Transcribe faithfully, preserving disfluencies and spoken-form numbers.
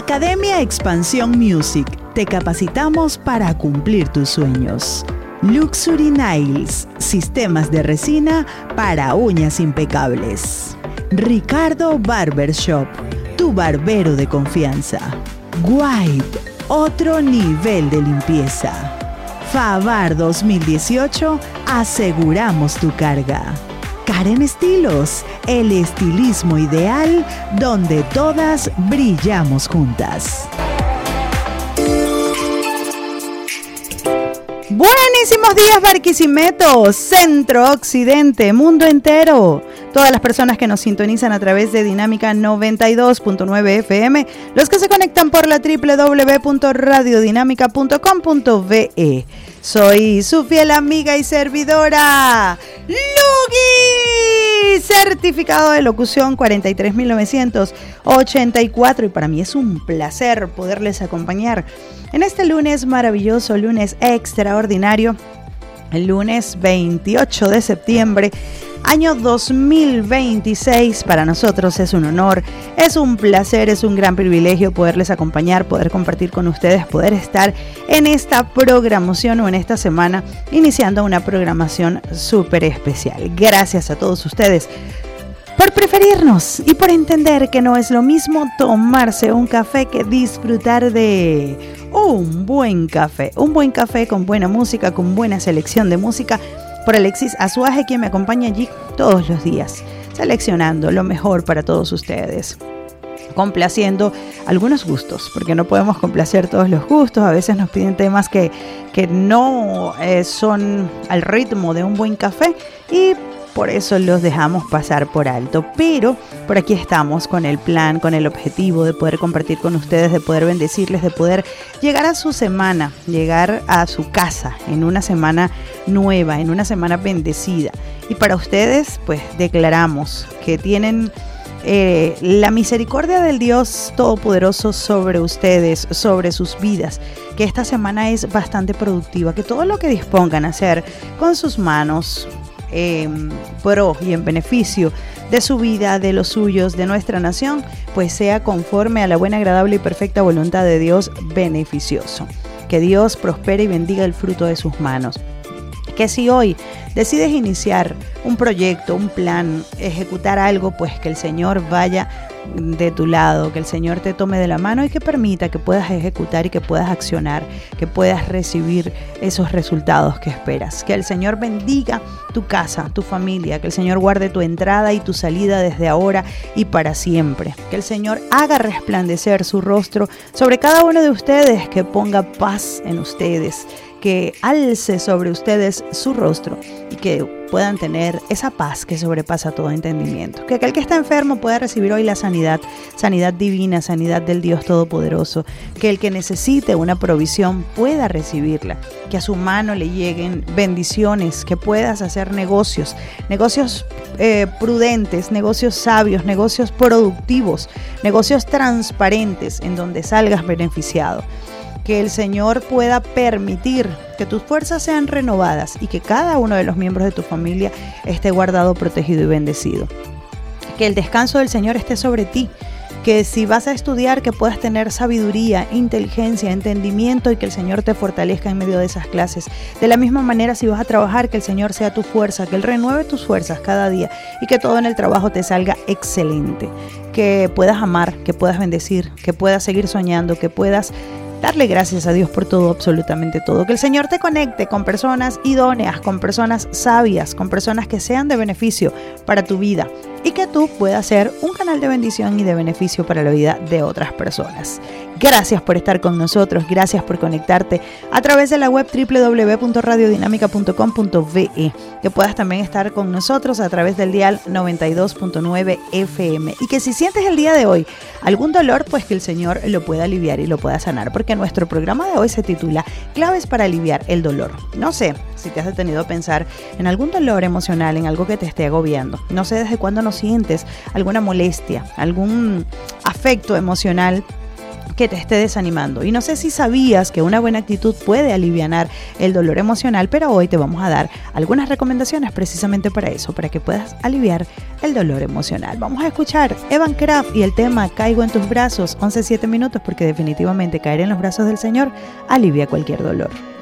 Academia Expansión Music. Te capacitamos para cumplir tus sueños. Luxury Nails. Sistemas de resina para uñas impecables. Ricardo Barbershop. Tu barbero de confianza. White. Otro nivel de limpieza. Fabar dos mil dieciocho. Aseguramos tu carga. Karen Estilos, el estilismo ideal donde todas brillamos juntas. Buenísimos días, Barquisimeto, Centro, Occidente, mundo entero. Todas las personas que nos sintonizan a través de Dinámica noventa y dos punto nueve F M, los que se conectan por la doble u doble u doble u punto radio dinámica punto com punto b e. Soy su fiel amiga y servidora, Lugi, certificado de locución cuarenta y tres mil novecientos ochenta y cuatro, y para mí es un placer poderles acompañar en este lunes maravilloso, lunes extraordinario, el lunes veintiocho de septiembre, año dos mil veintiséis. Para nosotros es un honor, es un placer, es un gran privilegio poderles acompañar, poder compartir con ustedes, poder estar en esta programación o en esta semana iniciando una programación súper especial. Gracias a todos ustedes por preferirnos y por entender que no es lo mismo tomarse un café que disfrutar de un buen café. Un buen café con buena música, con buena selección de música, por Alexis Azuaje, quien me acompaña allí todos los días, seleccionando lo mejor para todos ustedes, complaciendo algunos gustos, porque no podemos complacer todos los gustos. A veces nos piden temas que, que no eh, son al ritmo de un buen café y por eso los dejamos pasar por alto, pero por aquí estamos con el plan, con el objetivo de poder compartir con ustedes, de poder bendecirles, de poder llegar a su semana, llegar a su casa en una semana nueva, en una semana bendecida. Y para ustedes, pues declaramos que tienen eh, la misericordia del Dios Todopoderoso sobre ustedes, sobre sus vidas, que esta semana es bastante productiva, que todo lo que dispongan a hacer con sus manos, Eh, pro y en beneficio de su vida, de los suyos, de nuestra nación, pues sea conforme a la buena, agradable y perfecta voluntad de Dios beneficioso. Que Dios prospere y bendiga el fruto de sus manos. Que si hoy decides iniciar un proyecto, un plan, ejecutar algo, pues que el Señor vaya de tu lado, que el Señor te tome de la mano y que permita que puedas ejecutar y que puedas accionar, que puedas recibir esos resultados que esperas. Que el Señor bendiga tu casa, tu familia, que el Señor guarde tu entrada y tu salida desde ahora y para siempre. Que el Señor haga resplandecer su rostro sobre cada uno de ustedes, que ponga paz en ustedes, que alce sobre ustedes su rostro y que puedan tener esa paz que sobrepasa todo entendimiento. Que aquel que está enfermo pueda recibir hoy la sanidad, sanidad divina, sanidad del Dios Todopoderoso. Que el que necesite una provisión pueda recibirla. Que a su mano le lleguen bendiciones, que puedas hacer negocios, negocios eh, prudentes, negocios sabios, negocios productivos, negocios transparentes en donde salgas beneficiado. Que el Señor pueda permitir que tus fuerzas sean renovadas y que cada uno de los miembros de tu familia esté guardado, protegido y bendecido. Que el descanso del Señor esté sobre ti. Que si vas a estudiar, que puedas tener sabiduría, inteligencia, entendimiento y que el Señor te fortalezca en medio de esas clases. De la misma manera, si vas a trabajar, que el Señor sea tu fuerza, que Él renueve tus fuerzas cada día y que todo en el trabajo te salga excelente. Que puedas amar, que puedas bendecir, que puedas seguir soñando, que puedas darle gracias a Dios por todo, absolutamente todo. Que el Señor te conecte con personas idóneas, con personas sabias, con personas que sean de beneficio para tu vida y que tú puedas ser un canal de bendición y de beneficio para la vida de otras personas. Gracias por estar con nosotros, gracias por conectarte a través de la web doble u doble u doble u punto radio dinámica punto com punto b e. Que puedas también estar con nosotros a través del dial noventa y dos punto nueve F M. Y que si sientes el día de hoy algún dolor, pues que el Señor lo pueda aliviar y lo pueda sanar. Porque nuestro programa de hoy se titula Claves para aliviar el dolor. No sé si te has detenido a pensar en algún dolor emocional, en algo que te esté agobiando. No sé desde cuándo no sientes alguna molestia, algún afecto emocional que te esté desanimando. Y no sé si sabías que una buena actitud puede alivianar el dolor emocional, pero hoy te vamos a dar algunas recomendaciones precisamente para eso, para que puedas aliviar el dolor emocional. Vamos a escuchar Evan Kraft y el tema Caigo en tus brazos, once siete minutos, porque definitivamente caer en los brazos del Señor alivia cualquier dolor.